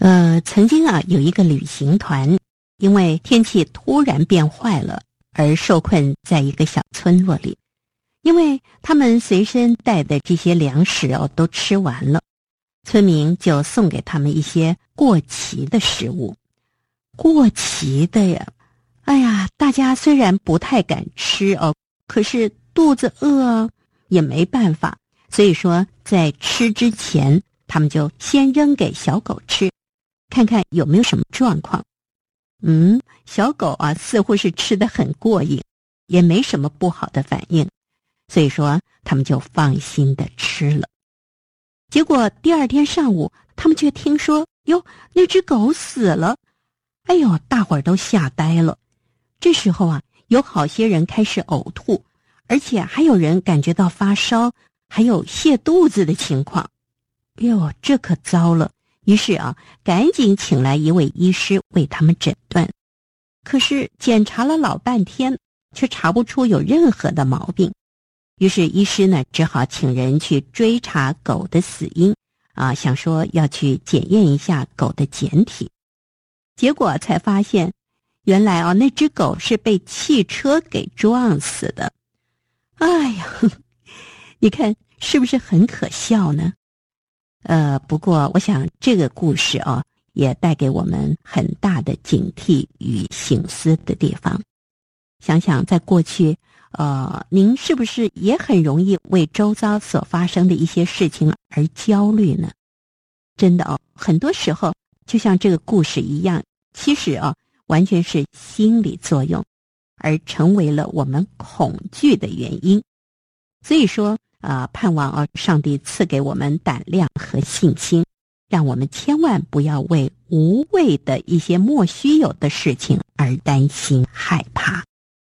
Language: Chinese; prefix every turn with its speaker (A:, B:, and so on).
A: 曾经有一个旅行团，因为天气突然变坏了，而受困在一个小村落里。因为他们随身带的这些粮食都吃完了，村民就送给他们一些过期的食物。过期的呀，哎呀，大家虽然不太敢吃可是肚子饿也没办法，所以说在吃之前，他们就先扔给小狗吃，看看有没有什么状况。小狗似乎是吃得很过瘾，也没什么不好的反应，所以说他们就放心的吃了。结果第二天上午，他们却听说那只狗死了。哎呦，大伙儿都吓呆了。这时候有好些人开始呕吐，而且还有人感觉到发烧，还有泻肚子的情况。哎呦，这可糟了。于是赶紧请来一位医师为他们诊断。可是检查了老半天，却查不出有任何的毛病。于是医师呢，只好请人去追查狗的死因想说要去检验一下狗的检体。结果才发现，原来那只狗是被汽车给撞死的。哎呀，你看是不是很可笑呢？不过我想这个故事也带给我们很大的警惕与省思的地方。想想在过去您是不是也很容易为周遭所发生的一些事情而焦虑呢？真的很多时候就像这个故事一样，其实完全是心理作用，而成为了我们恐惧的原因。所以说盼望上帝赐给我们胆量和信心，让我们千万不要为无谓的一些莫须有的事情而担心害怕。